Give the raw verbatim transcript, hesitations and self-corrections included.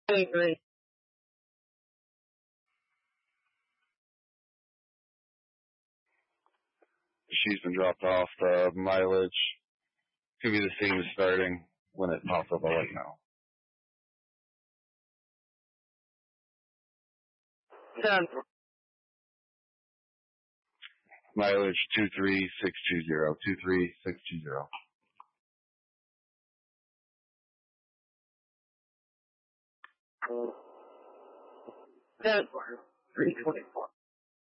twenty-three. She's been dropped off. The mileage could be the same as starting. When it pops up, I'll let you know. Ten. Mileage two three six two zero. Two three six two zero. Ten. Three twenty-four.